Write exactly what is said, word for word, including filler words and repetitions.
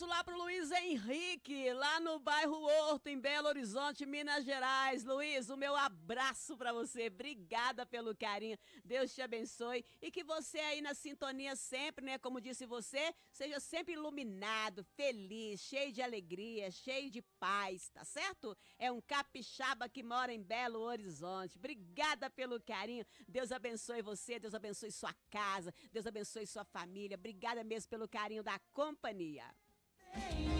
abraço lá pro Luiz Henrique, lá no bairro Horto, em Belo Horizonte, Minas Gerais. Luiz, o meu abraço pra você. Obrigada pelo carinho. Deus te abençoe e que você aí na sintonia sempre, né? Como disse você, seja sempre iluminado, feliz, cheio de alegria, cheio de paz, tá certo? É um capixaba que mora em Belo Horizonte. Obrigada pelo carinho. Deus abençoe você, Deus abençoe sua casa, Deus abençoe sua família. Obrigada mesmo pelo carinho da companhia.